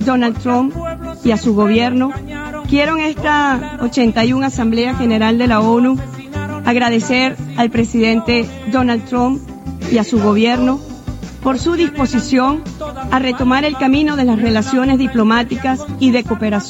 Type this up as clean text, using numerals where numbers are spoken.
Donald Trump y a su gobierno, quiero en esta 81 Asamblea General de la ONU agradecer al presidente Donald Trump y a su gobierno por su disposición a retomar el camino de las relaciones diplomáticas y de cooperación